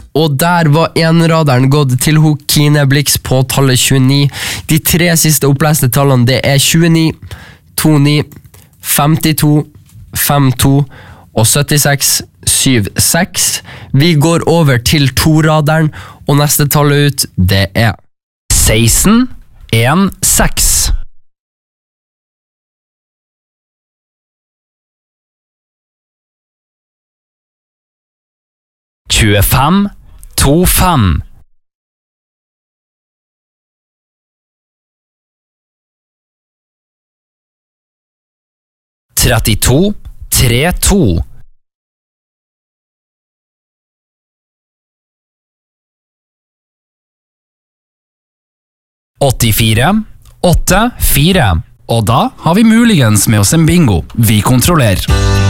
og der var enraderen gått til Kine Blix på tallet 29. De 3 siste oppleste tallene det er 29, 29, 52, 52 og 76, 76. Vi går over til toraderen, og neste tallet ut, det er 16, 1, 6. 25, 2, 5. 32, 3, 2. 84, 8, 4. Og da har vi muligens med oss en bingo. Vi kontrollerer.